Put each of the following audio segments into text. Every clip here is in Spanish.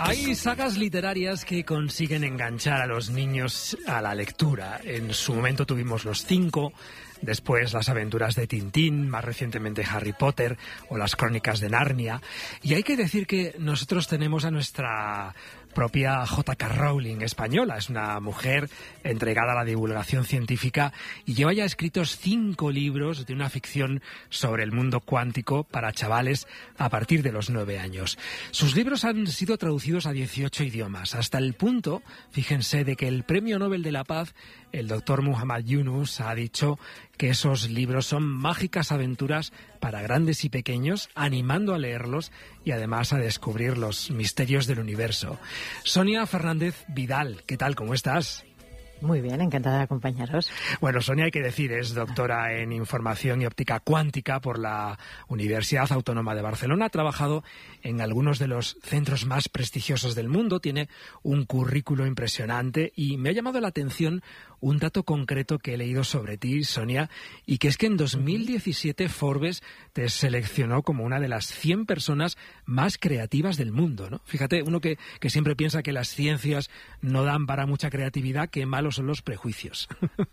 Hay sagas literarias que consiguen enganchar a los niños a la lectura. En su momento tuvimos Los Cinco, después Las aventuras de Tintín, más recientemente Harry Potter o Las crónicas de Narnia. Y hay que decir que nosotros tenemos a nuestra propia J.K. Rowling española. Es una mujer entregada a la divulgación científica y lleva ya escritos 5 libros de una ficción sobre el mundo cuántico para chavales a partir de los 9 años. Sus libros han sido traducidos a 18 idiomas, hasta el punto, fíjense, de que el Premio Nobel de la Paz, el doctor Muhammad Yunus, ha dicho que esos libros son mágicas aventuras para grandes y pequeños, animando a leerlos y además a descubrir los misterios del universo. Sonia Fernández Vidal, ¿qué tal? ¿Cómo estás? Muy bien, encantada de acompañaros. Bueno, Sonia, hay que decir, es doctora en Información y Óptica Cuántica por la Universidad Autónoma de Barcelona. Ha trabajado en algunos de los centros más prestigiosos del mundo, tiene un currículo impresionante y me ha llamado la atención un dato concreto que he leído sobre ti, Sonia, y que es que en 2017 Forbes te seleccionó como una de las 100 personas más creativas del mundo, ¿no? Fíjate, uno que siempre piensa que las ciencias no dan para mucha creatividad, qué malos son los prejuicios.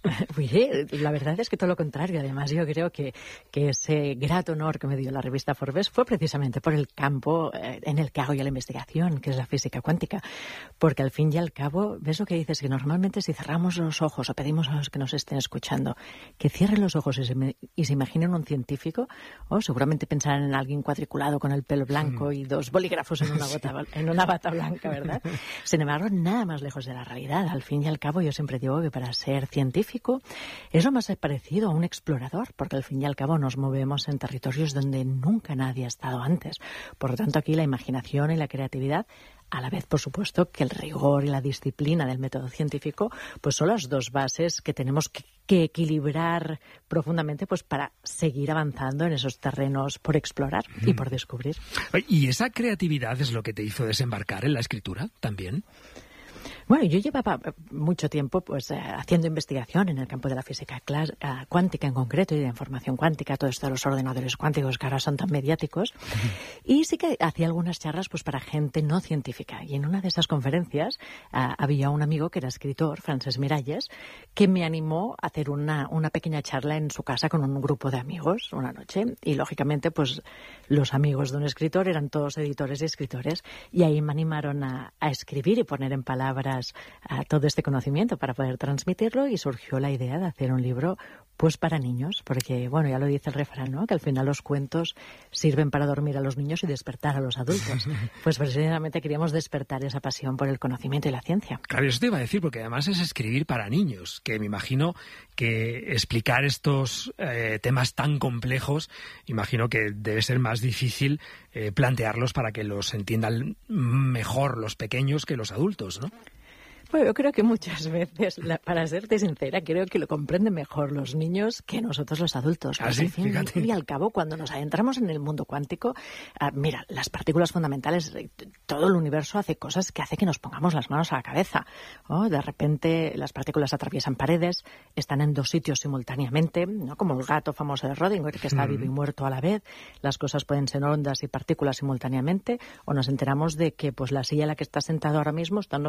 Oye, la verdad es que todo lo contrario. Además, yo creo que ese grato honor que me dio la revista Forbes fue precisamente por el campo en el que hago yo la investigación, que es la física cuántica. Porque al fin y al cabo, ves lo que dices, que normalmente si cerramos los ojos o pedimos a los que nos estén escuchando que cierren los ojos y se imaginen un científico, seguramente pensarán en alguien cuadriculado con el pelo blanco y 2 bolígrafos en una bata blanca, ¿verdad? Sin embargo, nada más lejos de la realidad. Al fin y al cabo, yo siempre digo que para ser científico es lo más parecido a un explorador, porque al fin y al cabo nos movemos en territorios donde nunca nadie ha estado antes. Por lo tanto, aquí la imaginación y la creatividad, a la vez, por supuesto, que el rigor y la disciplina del método científico, pues son las 2 bases que tenemos que equilibrar profundamente, pues para seguir avanzando en esos terrenos por explorar y por descubrir. ¿Y esa creatividad es lo que te hizo desembarcar en la escritura también? Bueno, yo llevaba mucho tiempo pues haciendo investigación en el campo de la física cuántica en concreto y de información cuántica, todo esto de los ordenadores cuánticos que ahora son tan mediáticos. Y sí que hacía algunas charlas pues para gente no científica. Y en una de esas conferencias había un amigo que era escritor, Francesc Miralles, que me animó a hacer una pequeña charla en su casa con un grupo de amigos una noche. Y lógicamente pues los amigos de un escritor eran todos editores y escritores. Y ahí me animaron a escribir y poner en palabras a todo este conocimiento para poder transmitirlo, y surgió la idea de hacer un libro pues para niños, porque bueno, ya lo dice el refrán, ¿no? Que al final los cuentos sirven para dormir a los niños y despertar a los adultos. Pues precisamente queríamos despertar esa pasión por el conocimiento y la ciencia. Claro, eso te iba a decir, porque además es escribir para niños, que me imagino que explicar estos temas tan complejos, imagino que debe ser más difícil plantearlos para que los entiendan mejor los pequeños que los adultos, ¿no? Bueno, yo creo que muchas veces, para serte sincera, creo que lo comprenden mejor los niños que nosotros los adultos. ¿Ah, sí? Al fin y al cabo, cuando nos adentramos en el mundo cuántico, mira, las partículas fundamentales, todo el universo hace cosas que hace que nos pongamos las manos a la cabeza, ¿no? De repente las partículas atraviesan paredes, están en 2 sitios simultáneamente, ¿no? Como el gato famoso de Rödinger, que está vivo y muerto a la vez. Las cosas pueden ser ondas y partículas simultáneamente, o nos enteramos de que pues la silla en la que estás sentado ahora mismo está en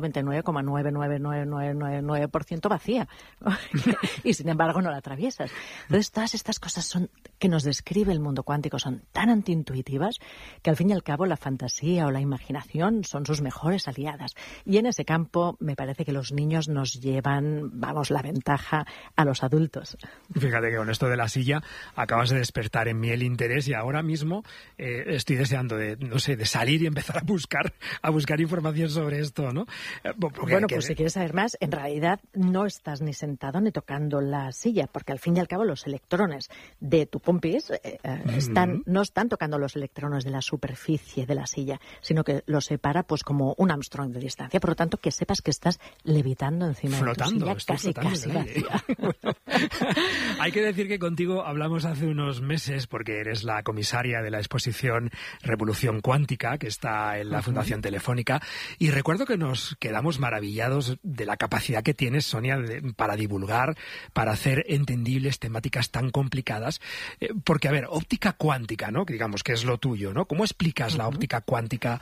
99,99999% vacía y sin embargo no la atraviesas. Entonces todas estas cosas que nos describe el mundo cuántico son tan antiintuitivas que al fin y al cabo la fantasía o la imaginación son sus mejores aliadas, y en ese campo me parece que los niños nos llevan, la ventaja a los adultos. Fíjate que con esto de la silla acabas de despertar en mí el interés, y ahora mismo estoy deseando de salir y empezar a buscar información sobre esto, ¿no? Bueno, pues si quieres saber más, en realidad no estás ni sentado ni tocando la silla, porque al fin y al cabo los electrones de tu pompis no están tocando los electrones de la superficie de la silla, sino que los separa pues como un Armstrong de distancia. Por lo tanto, que sepas que estás levitando encima de tu silla, casi vacía. Bueno, hay que decir que contigo hablamos hace unos meses porque eres la comisaria de la exposición Revolución Cuántica, que está en la Fundación Telefónica, y recuerdo que nos quedamos maravillados de la capacidad que tienes, Sonia, para divulgar, para hacer entendibles temáticas tan complicadas. Porque, a ver, óptica cuántica, ¿no? Que digamos que es lo tuyo, ¿no? ¿Cómo explicas la óptica cuántica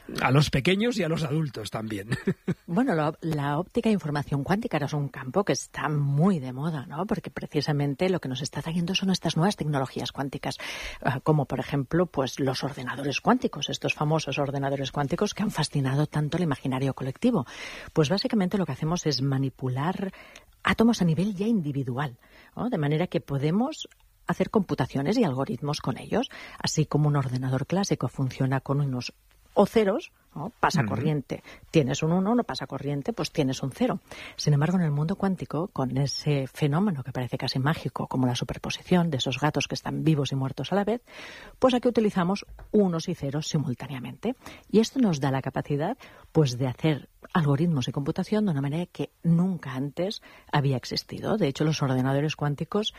A los pequeños y a los adultos también. Bueno, la óptica e información cuántica es un campo que está muy de moda, ¿no? Porque precisamente lo que nos está trayendo son estas nuevas tecnologías cuánticas, como por ejemplo, pues los ordenadores cuánticos, estos famosos ordenadores cuánticos que han fascinado tanto el imaginario colectivo. Pues básicamente lo que hacemos es manipular átomos a nivel ya individual, ¿no? De manera que podemos hacer computaciones y algoritmos con ellos, así como un ordenador clásico funciona con unos o ceros, ¿no? Pasa corriente. Tienes un 1, no pasa corriente, pues tienes un 0. Sin embargo, en el mundo cuántico, con ese fenómeno que parece casi mágico, como la superposición de esos gatos que están vivos y muertos a la vez, pues aquí utilizamos unos y ceros simultáneamente. Y esto nos da la capacidad, pues, de hacer algoritmos de computación de una manera que nunca antes había existido. De hecho, los ordenadores cuánticos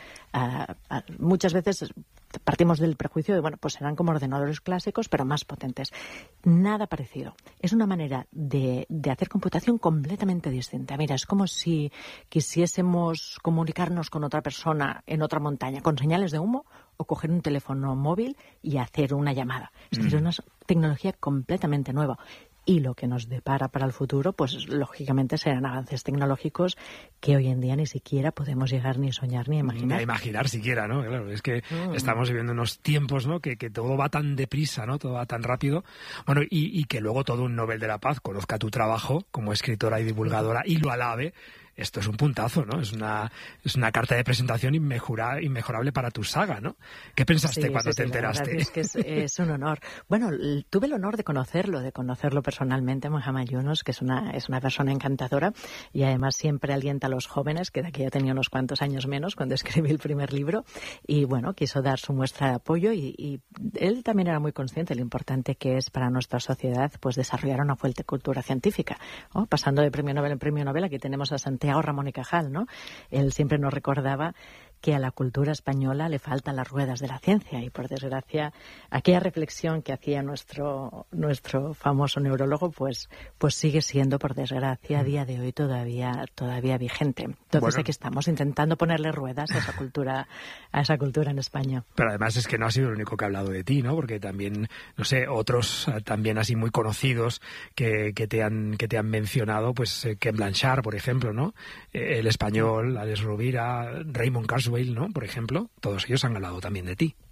muchas veces partimos del prejuicio de, bueno, pues serán como ordenadores clásicos, pero más potentes. Nada parecido. Es una manera de hacer computación completamente distinta. Mira, es como si quisiésemos comunicarnos con otra persona en otra montaña con señales de humo o coger un teléfono móvil y hacer una llamada. Es decir, es una tecnología completamente nueva. Y lo que nos depara para el futuro, pues lógicamente serán avances tecnológicos que hoy en día ni siquiera podemos llegar ni a soñar ni a imaginar. Ni a imaginar siquiera, ¿no? Claro, es que estamos viviendo unos tiempos, ¿no? Que todo va tan deprisa, ¿no? Todo va tan rápido. Bueno, y que luego todo un Nobel de la Paz conozca tu trabajo como escritora y divulgadora y lo alabe. Esto es un puntazo, ¿no? Es una carta de presentación inmejorable para tu saga, ¿no? ¿Qué pensaste cuando te enteraste? La verdad es que es un honor. Bueno, tuve el honor de conocerlo personalmente, Mohamed Yunus, que es una persona encantadora y además siempre alienta a los jóvenes, que de aquí ya tenía unos cuantos años menos cuando escribí el primer libro, y bueno, quiso dar su muestra de apoyo y él también era muy consciente de lo importante que es para nuestra sociedad, pues, desarrollar una fuerte cultura científica, ¿no? Pasando de premio Nobel en premio Nobel, aquí tenemos a Santiago Ramón y Cajal, ¿no? Él siempre nos recordaba que a la cultura española le faltan las ruedas de la ciencia y, por desgracia, aquella reflexión que hacía nuestro famoso neurólogo, pues sigue siendo, por desgracia, a día de hoy todavía vigente. Entonces aquí estamos intentando ponerle ruedas a esa cultura en España. Pero además es que no ha sido el único que ha hablado de ti, ¿no? Porque también, no sé, otros también así muy conocidos que te han mencionado, pues Ken Blanchard, por ejemplo, ¿no? El español, Alex Rovira, Raymond Kurzweil, ¿no? Por ejemplo, todos ellos han hablado también de ti.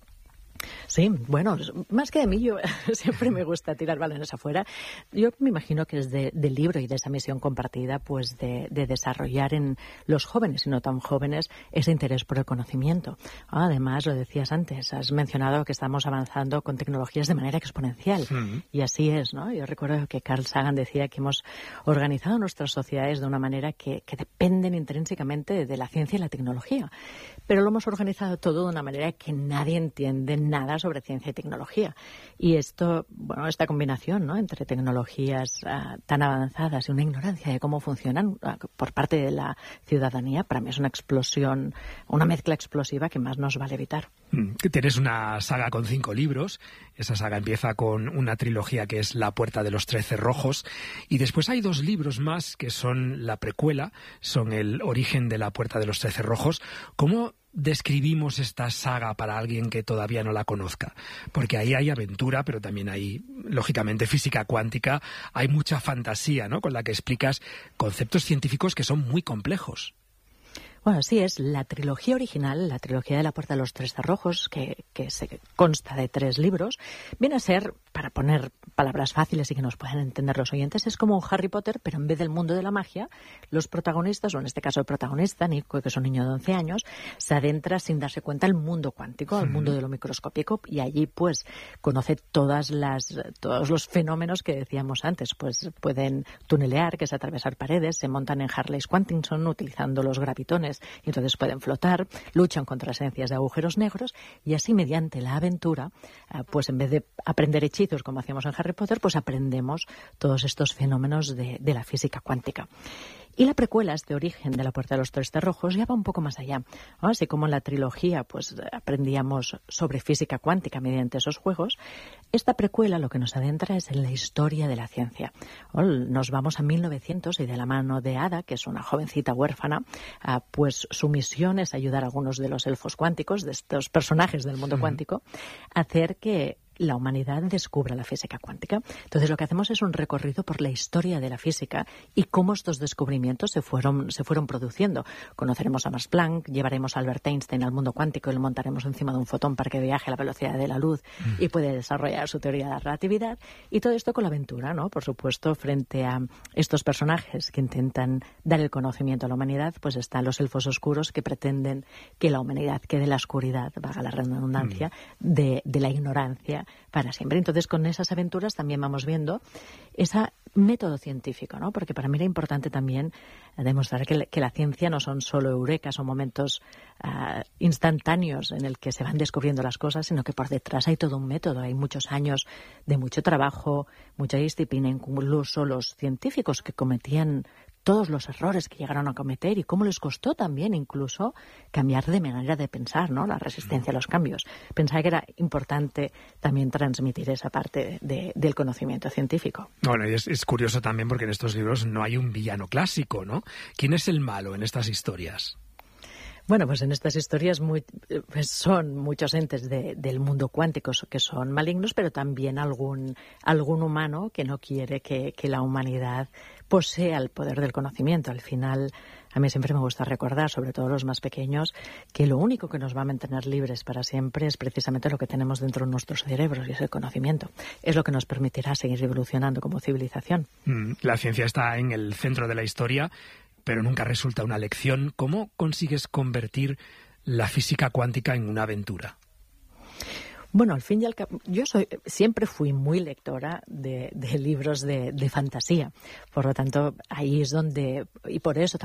Sí, bueno, más que de mí, yo siempre me gusta tirar balones afuera. Yo me imagino que es del libro y de esa misión compartida, pues de desarrollar en los jóvenes y no tan jóvenes ese interés por el conocimiento. Además, lo decías antes, has mencionado que estamos avanzando con tecnologías de manera exponencial. Y así es, ¿no? Yo recuerdo que Carl Sagan decía que hemos organizado nuestras sociedades de una manera que dependen intrínsecamente de la ciencia y la tecnología. Pero lo hemos organizado todo de una manera que nadie entiende nada sobre ciencia y tecnología. Y esta combinación, ¿no?, entre tecnologías tan avanzadas y una ignorancia de cómo funcionan por parte de la ciudadanía, para mí es una explosión, una mezcla explosiva que más nos vale evitar. Tienes una saga con 5 libros. Esa saga empieza con una trilogía que es La puerta de los 13 rojos. Y después hay 2 libros más que son la precuela, son El origen de la puerta de los 13 rojos. ¿Cómo describimos esta saga para alguien que todavía no la conozca? Porque ahí hay aventura, pero también hay, lógicamente, física cuántica, hay mucha fantasía, ¿no?, con la que explicas conceptos científicos que son muy complejos. Bueno, sí, es la trilogía original, la trilogía de la puerta de los 13 rojos, que se consta de 3 libros. Viene a ser, para poner palabras fáciles y que nos puedan entender los oyentes, es como un Harry Potter, pero en vez del mundo de la magia, los protagonistas, o en este caso el protagonista, Nico, que es un niño de 11 años, se adentra sin darse cuenta al mundo cuántico, al mundo de lo microscópico, y allí pues conoce todos los fenómenos que decíamos antes. Pues pueden tunelear, que es atravesar paredes, se montan en Harleys Quantinson utilizando los gravitones, y entonces pueden flotar, luchan contra esencias de agujeros negros, y así mediante la aventura, pues en vez de aprender hechizos como hacíamos en Harry Potter, pues aprendemos todos estos fenómenos de la física cuántica. Y la precuela, este origen de la puerta de los 13 rojos, ya va un poco más allá, ¿no? Así como en la trilogía pues aprendíamos sobre física cuántica mediante esos juegos, esta precuela lo que nos adentra es en la historia de la ciencia. Nos vamos a 1900 y de la mano de Ada, que es una jovencita huérfana, pues su misión es ayudar a algunos de los elfos cuánticos, de estos personajes del mundo cuántico, a hacer que la humanidad descubra la física cuántica. Entonces lo que hacemos es un recorrido por la historia de la física y cómo estos descubrimientos se fueron produciendo. Conoceremos a Max Planck, llevaremos a Albert Einstein al mundo cuántico y lo montaremos encima de un fotón para que viaje a la velocidad de la luz y puede desarrollar su teoría de la relatividad. Y todo esto con la aventura, ¿no? Por supuesto, frente a estos personajes que intentan dar el conocimiento a la humanidad, pues están los elfos oscuros que pretenden que la humanidad quede en la oscuridad, valga la redundancia, de la ignorancia para siempre. Entonces, con esas aventuras también vamos viendo ese método científico, ¿no? Porque para mí era importante también demostrar que la ciencia no son solo eureka, son momentos instantáneos en el que se van descubriendo las cosas, sino que por detrás hay todo un método, hay muchos años de mucho trabajo, mucha disciplina, incluso los científicos que cometían todos los errores que llegaron a cometer y cómo les costó también incluso cambiar de manera de pensar, ¿no? La resistencia a los cambios. Pensaba que era importante también transmitir esa parte del conocimiento científico. Bueno, y es curioso también porque en estos libros no hay un villano clásico, ¿no? ¿Quién es el malo en estas historias? Bueno, pues en estas historias pues son muchos entes del mundo cuántico que son malignos, pero también algún humano que no quiere que la humanidad posea el poder del conocimiento. Al final, a mí siempre me gusta recordar, sobre todo los más pequeños, que lo único que nos va a mantener libres para siempre es precisamente lo que tenemos dentro de nuestros cerebros, y es el conocimiento. Es lo que nos permitirá seguir evolucionando como civilización. La ciencia está en el centro de la historia, pero nunca resulta una lección. ¿Cómo consigues convertir la física cuántica en una aventura? Bueno, al fin y al cabo, yo siempre fui muy lectora de libros de fantasía. Por lo tanto, ahí es donde, y por eso